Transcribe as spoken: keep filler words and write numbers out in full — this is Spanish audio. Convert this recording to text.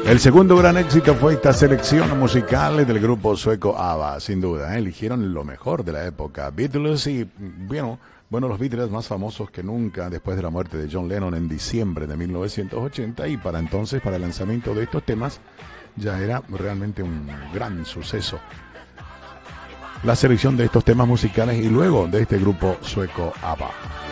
El segundo gran éxito fue esta selección musical del grupo sueco ABBA, sin duda. ¿eh? Eligieron lo mejor de la época. Beatles y, bueno, bueno, los Beatles más famosos que nunca después de la muerte de John Lennon en diciembre de mil novecientos ochenta, y para entonces, para el lanzamiento de estos temas, ya era realmente un gran suceso la selección de estos temas musicales y luego de este grupo sueco ABBA.